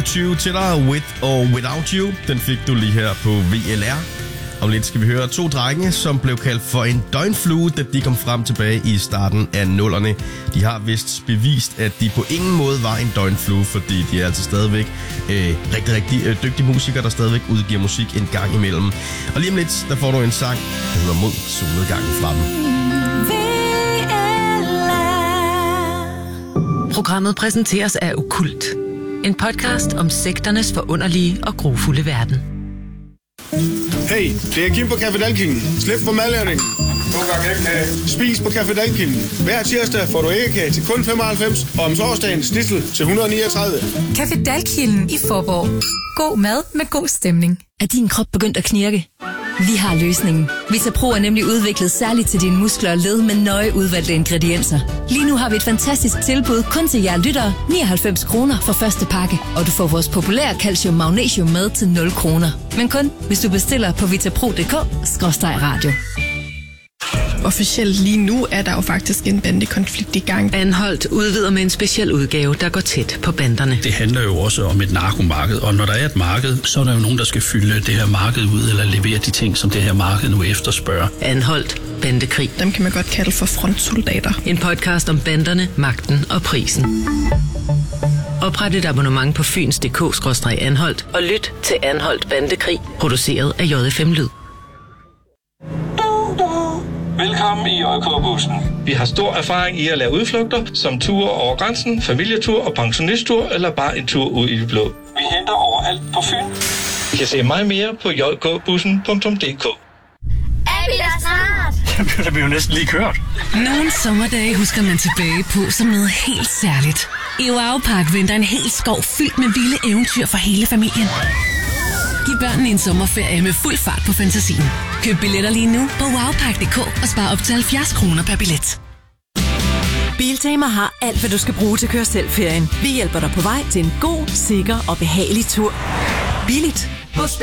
U2 til dig, With or Without You. Den fik du lige her på VLR. Om lidt skal vi høre 2 drenge, som blev kaldt for en døgnflue, da de kom frem tilbage i starten af 00'erne. De har vist bevist, at de på ingen måde var en døgnflue, fordi de er altså stadigvæk rigtig dygtige musikere, der stadigvæk udgiver musik en gang imellem. Og lige om lidt, der får du en sang, der hedder Mod solnedgangen fra dem. Programmet præsenteres af Okkult. En podcast om sekternes forunderlige og grufulde verden. Hey, det er Kim på Café Dalkilden. Slip for madlavning. 2 gange æggekage. Spis på Café Dalkilden. Hver tirsdag får du æggekage til kun 95, og om torsdagen snitsel til 139. Café Dalkilden i Forborg. God mad med god stemning. Er din krop begyndt at knirke? Vi har løsningen. Vitapro er nemlig udviklet særligt til dine muskler og led med nøje udvalgte ingredienser. Lige nu har vi et fantastisk tilbud kun til jer lyttere. 99 kroner for første pakke. Og du får vores populære calcium magnesium med til 0 kroner. Men kun hvis du bestiller på vitapro.dk/radio. Officielt lige nu er der jo faktisk en bandekonflikt i gang. Anholdt udvider med en speciel udgave, der går tæt på banderne. Det handler jo også om et narkomarked, og når der er et marked, så er der jo nogen, der skal fylde det her marked ud, eller levere de ting, som det her marked nu efterspørger. Anholdt bandekrig. Dem kan man godt kalde for frontsoldater. En podcast om banderne, magten og prisen. Opret et abonnement på fyns.dk/anholdt og lyt til Anholdt Bandekrig, produceret af JFM Lyd. Velkommen i JK-bussen. Vi har stor erfaring i at lave udflugter, som ture over grænsen, familietur og pensionisttur, eller bare en tur ud i det blå. Vi henter overalt på Fyn. I kan se meget mere på jkbussen.dk. Er vi der snart? Det bliver jo næsten lige kørt. Nogle sommerdage husker man tilbage på som noget helt særligt. I Wow Park venter en hel skov fyldt med vilde eventyr for hele familien. Giv børnene en sommerferie med fuld fart på fantasien. Køb billetter lige nu på wowpark.dk og spar op til 70 kroner per billet. Biltema har alt, hvad du skal bruge til køre selv-ferien. Vi hjælper dig på vej til en god, sikker og behagelig tur. Billigt. Hos